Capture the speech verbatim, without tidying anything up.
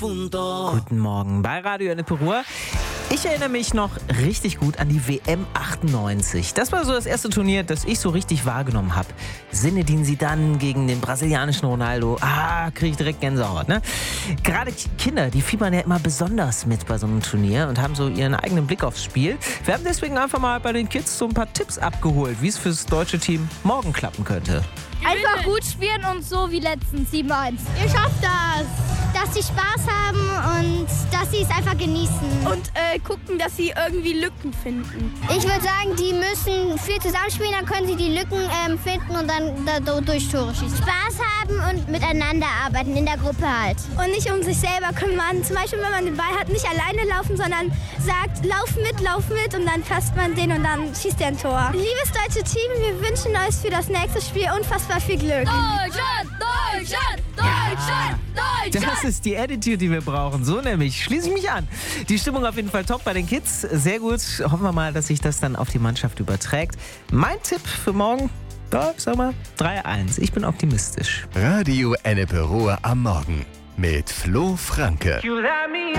Guten Morgen bei Radio Ennepe Ruhr. Ich erinnere mich noch richtig gut an die W M achtundneunzig. Das war so das erste Turnier, das ich so richtig wahrgenommen habe. Zinedine Zidane gegen den brasilianischen Ronaldo. Ah, kriege ich direkt Gänsehaut, ne? Gerade Kinder, die fiebern ja immer besonders mit bei so einem Turnier und haben so ihren eigenen Blick aufs Spiel. Wir haben deswegen einfach mal bei den Kids so ein paar Tipps abgeholt, wie es fürs deutsche Team morgen klappen könnte. Einfach gut spielen und so wie letztens sieben eins. Ihr schafft das! Dass sie Spaß haben und dass sie es einfach genießen. Und äh, gucken, dass sie irgendwie Lücken finden. Ich würde sagen, die müssen viel zusammenspielen, dann können sie die Lücken ähm, finden und dann da, durch Tore schießen. Spaß haben und miteinander arbeiten, in der Gruppe halt. Und nicht um sich selber kümmern. Zum Beispiel, wenn man den Ball hat, nicht alleine laufen, sondern sagt, lauf mit, lauf mit und dann fasst man den und dann schießt er ein Tor. Liebes deutsche Team, wir wünschen euch für das nächste Spiel unfassbar viel Glück. Deutschland, Deutschland, Deutschland, Deutschland. Das ist die Attitude, die wir brauchen. So nämlich. Schließe ich mich an. Die Stimmung auf jeden Fall top bei den Kids. Sehr gut. Hoffen wir mal, dass sich das dann auf die Mannschaft überträgt. Mein Tipp für morgen, ja, ich sag mal, drei eins. Ich bin optimistisch. Radio Ennepe Ruhr am Morgen mit Flo Franke.